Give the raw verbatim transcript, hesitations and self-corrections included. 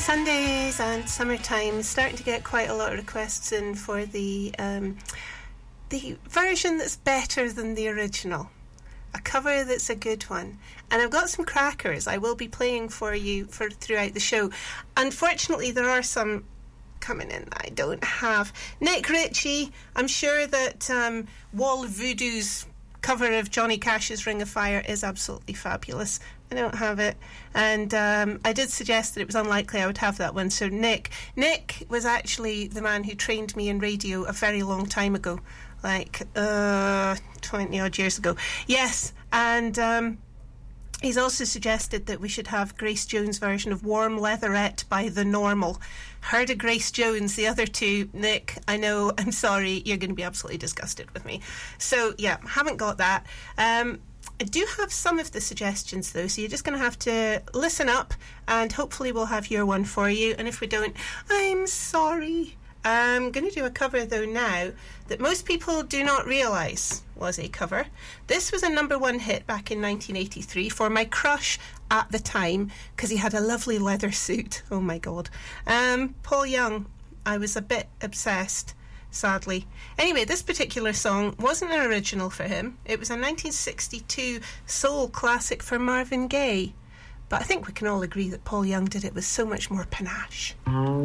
Sundays and summertime, starting to get quite a lot of requests in for the um, the version that's better than the original, a cover that's a good one. And I've got some crackers I will be playing for you for throughout the show. Unfortunately, there are some coming in that I don't have. Nick Ritchie, I'm sure that um, Wall of Voodoo's cover of Johnny Cash's Ring of Fire is absolutely fabulous. I don't have it, and um, I did suggest that it was unlikely I would have that one. So Nick Nick was actually the man who trained me in radio a very long time ago, like uh, twenty odd years ago. Yes, and um, he's also suggested that we should have Grace Jones' version of Warm Leatherette by The Normal. Heard of Grace Jones. The other two, Nick, I know, I'm sorry, you're going to be absolutely disgusted with me. So yeah, haven't got that. Um, I do have some of the suggestions though, so you're just going to have to listen up, and hopefully we'll have your one for you. And if we don't, I'm sorry. I'm going to do a cover though now that most people do not realise was a cover. This was a number one hit back in nineteen eighty-three for my crush at the time, because he had a lovely leather suit. Oh my god. Um, Paul Young. I was a bit obsessed, sadly. Anyway, this particular song wasn't an original for him. It was a nineteen sixty-two soul classic for Marvin Gaye. But I think we can all agree that Paul Young did it with so much more panache.